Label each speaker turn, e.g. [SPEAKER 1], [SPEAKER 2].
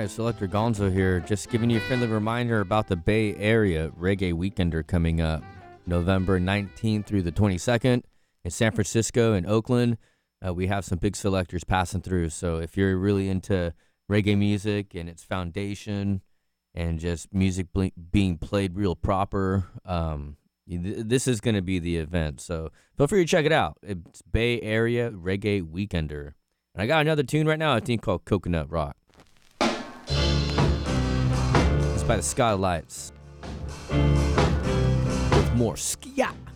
[SPEAKER 1] right, Selector Gonzo here, just giving you a friendly reminder about the Bay Area Reggae Weekender coming up November 19th through the 22nd in San Francisco and Oakland. We have some big selectors passing through, so if you're really into reggae music and its foundation and just music being played real proper, this is going to be the event, so feel free to check it out. It's Bay Area Reggae Weekender. And I got another tune right now, I think called Coconut Rock. It's by the Skylights. With more skia.